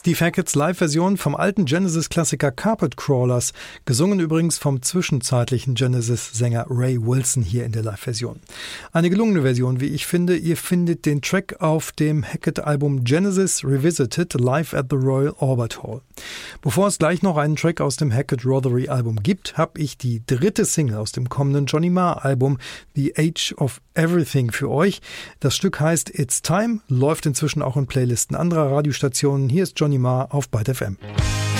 Steve Hackett's Live-Version vom alten Genesis-Klassiker Carpet Crawlers, gesungen übrigens vom zwischenzeitlichen Genesis-Sänger Ray Wilson hier in der Live-Version. Eine gelungene Version, wie ich finde. Ihr findet den Track auf dem Hackett-Album Genesis Revisited Live at the Royal Albert Hall. Bevor es gleich noch einen Track aus dem Hackett-Rothery-Album gibt, habe ich die dritte Single aus dem kommenden Johnny Marr-Album The Age of Everything für euch. Das Stück heißt It's Time, läuft inzwischen auch in Playlisten anderer Radiostationen. Hier ist Johnny Marr auf Byte FM.